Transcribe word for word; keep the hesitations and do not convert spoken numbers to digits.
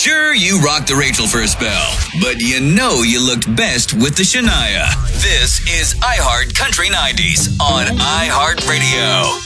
Sure, you rocked the Rachel for a spell, but you know you looked best with the Shania. This is iHeart Country nineties on iHeartRadio.